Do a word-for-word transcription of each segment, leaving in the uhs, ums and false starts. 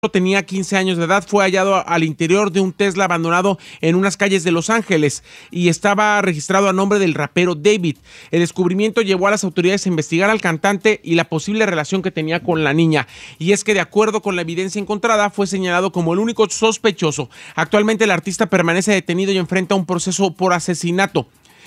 tenía quince años de edad, fue hallado al interior de un Tesla abandonado en unas calles de Los Ángeles y estaba registrado a nombre del rapero David. El descubrimiento llevó a las autoridades a investigar al cantante y la posible relación que tenía con la niña. Y es que, de acuerdo con la evidencia encontrada, fue señalado como el único sospechoso. Actualmente el artista permanece detenido y enfrenta un proceso por asesinato.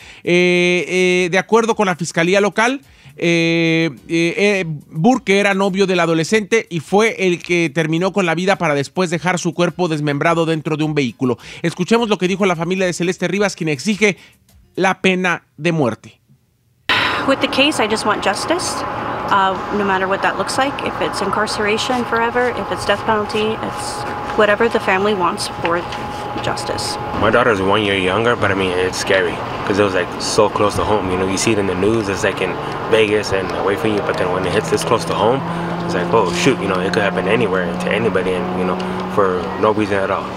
Eh, eh, de acuerdo con la fiscalía local, Eh, eh, eh, Burke era novio del adolescente y fue el que terminó con la vida para después dejar su cuerpo desmembrado dentro de un vehículo. Escuchemos lo que dijo la familia de Celeste Rivas, quien exige la pena de muerte. With the case, I just want justice, uh, no matter what that looks like. If it's incarceration forever, if it's death penalty, it's whatever the family wants for justice. My daughter's one year younger, but I mean, it's scary because it was like so close to home. You know, you see it in the news, it's like in Vegas and away from you, but then when it hits this close to home, it's like, oh shoot, you know, it could happen anywhere to anybody and, you know, for no reason at all.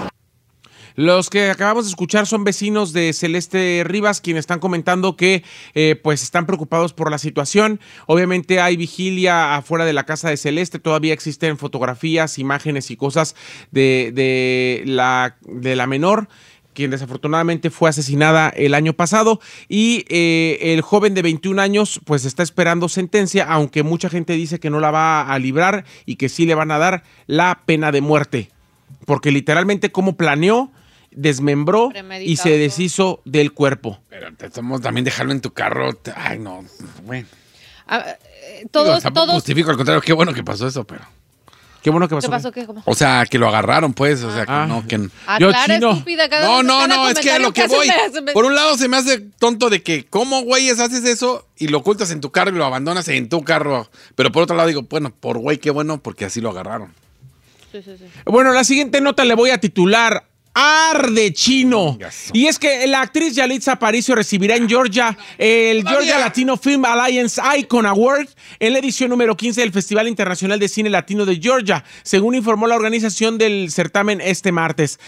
Los que acabamos de escuchar son vecinos de Celeste Rivas, quienes están comentando que eh, pues están preocupados por la situación. Obviamente hay vigilia afuera de la casa de Celeste, todavía existen fotografías, imágenes y cosas de, de, la, de la menor, quien desafortunadamente fue asesinada el año pasado, y eh, el joven de veintiún años pues está esperando sentencia, aunque mucha gente dice que no la va a librar y que sí le van a dar la pena de muerte, porque literalmente como planeó, desmembró y se deshizo del cuerpo. Pero te estamos también dejarlo en tu carro. Ay, no, bueno. Ah, eh, todos, Digo, todos. Justifico, al contrario, qué bueno que pasó eso, pero. Qué bueno que pasó. ¿Qué pasó? ¿Qué? ¿Cómo? O sea, que lo agarraron, pues. O sea, ah. que no. Que... Ah, Yo, claro, chino. estúpida. Cada, no, no, cada no, es que a lo que voy. Me, me... Por un lado, se me hace tonto de que, ¿cómo, güeyes, haces eso y lo ocultas en tu carro y lo abandonas en tu carro? Pero por otro lado, digo, bueno, por güey, qué bueno, porque así lo agarraron. Sí, sí, sí. Bueno, la siguiente nota le voy a titular Arde Chino. Y es que la actriz Yalitza Aparicio recibirá en Georgia el Georgia Latino Film Alliance Icon Award en la edición número quince del Festival Internacional de Cine Latino de Georgia, según informó la organización del certamen este martes.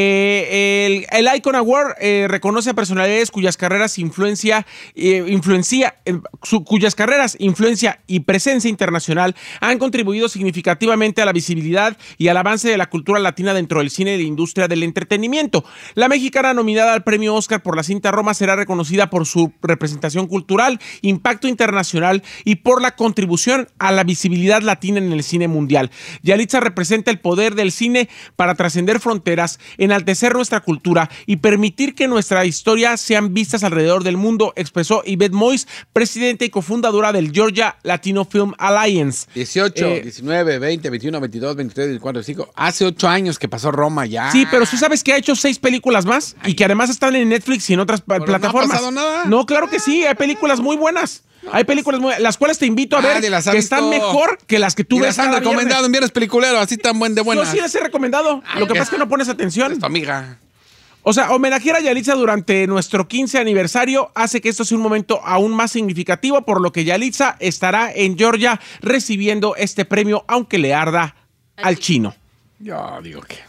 Eh, el, el Icon Award eh, reconoce a personalidades cuyas carreras influencia, eh, influencia eh, su, cuyas carreras, influencia y presencia internacional han contribuido significativamente a la visibilidad y al avance de la cultura latina dentro del cine y de la industria del entretenimiento. entretenimiento. La mexicana nominada al premio Oscar por la cinta Roma será reconocida por su representación cultural, impacto internacional y por la contribución a la visibilidad latina en el cine mundial. Yalitza representa el poder del cine para trascender fronteras, enaltecer nuestra cultura y permitir que nuestra historia sean vistas alrededor del mundo, expresó Yvette Mois, presidenta y cofundadora del Georgia Latino Film Alliance. dieciocho, eh, diecinueve, veinte, veintiuno, veintidós, veintitrés, veinticuatro, veinticinco. Hace ocho años que pasó Roma ya. Sí, pero tú sabes que ha hecho seis películas más y que además están en Netflix y en otras Pero plataformas. ¿no ha pasado nada? No, claro que sí, hay películas muy buenas. Hay películas muy, las cuales te invito a Ah, ver de las que has están visto. mejor que las que tú Y ves las han cada recomendado viernes. en viernes peliculero, así tan buen de buenas. Yo sí las he recomendado. Ay, Lo que ya. pasa es que no pones atención. Es tu amiga. O sea, homenajear a Yalitza durante nuestro quince aniversario hace que esto sea un momento aún más significativo, por lo que Yalitza estará en Georgia recibiendo este premio, aunque le arda al chino. Yo digo que...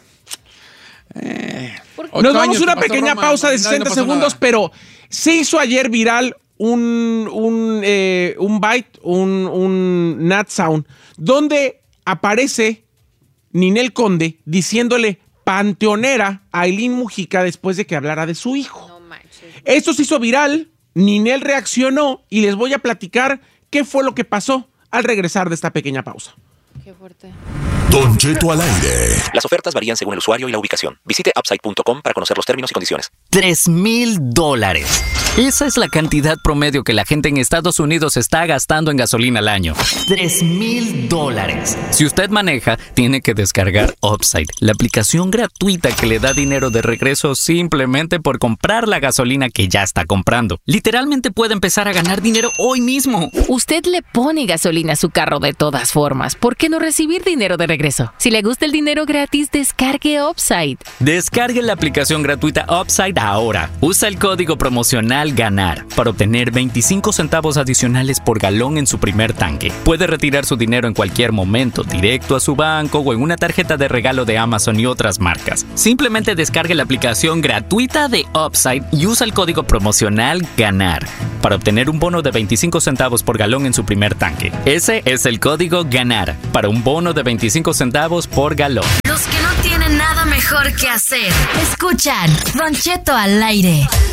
Eh, Nos vamos a una pequeña Roma, pausa de sesenta no segundos, nada. pero se hizo ayer viral un, un, eh, un byte, un, un Nat Sound, donde aparece Ninel Conde diciéndole panteonera a Aileen Mujica después de que hablara de su hijo. No manches. Esto se hizo viral, Ninel reaccionó y les voy a platicar qué fue lo que pasó al regresar de esta pequeña pausa. Qué fuerte. Don Cheto al aire. Las ofertas varían según el usuario y la ubicación. Visite upside punto com para conocer los términos y condiciones. Tres mil dólares. Esa es la cantidad promedio que la gente en Estados Unidos está gastando en gasolina al año. Tres mil dólares. Si usted maneja, tiene que descargar Upside, la aplicación gratuita que le da dinero de regreso simplemente por comprar la gasolina que ya está comprando. Literalmente puede empezar a ganar dinero hoy mismo. Usted le pone gasolina a su carro de todas formas. ¿Por qué no recibir dinero de regreso? Si le gusta el dinero gratis, descargue Upside. Descargue la aplicación gratuita Upside ahora. Usa el código promocional GANAR para obtener veinticinco centavos adicionales por galón en su primer tanque. Puede retirar su dinero en cualquier momento, directo a su banco o en una tarjeta de regalo de Amazon y otras marcas. Simplemente descargue la aplicación gratuita de Upside y usa el código promocional GANAR para obtener un bono de veinticinco centavos por galón en su primer tanque. Ese es el código GANAR para un bono de veinticinco veinticinco centavos por galón. Los que no tienen nada mejor que hacer, escuchan Don Cheto al aire.